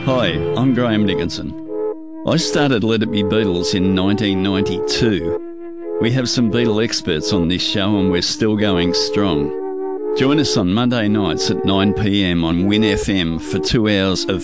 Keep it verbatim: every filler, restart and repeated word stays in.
Hi, I'm Graham Dickinson. I started Let It Be Beatles in nineteen ninety-two. We have some Beatle experts on this show and we're still going strong. Join us on Monday nights at nine p m on Win F M for two hours of